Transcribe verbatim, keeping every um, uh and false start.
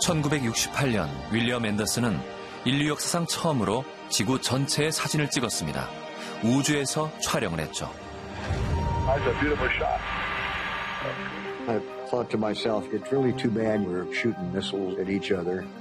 천구백육십팔 년 윌리엄 앤더슨은 인류 역사상 처음으로 지구 전체의 사진을 찍었습니다. 우주에서 촬영을 했죠. That's a beautiful shot. I thought to myself, it's really too bad we're shooting missiles at each other.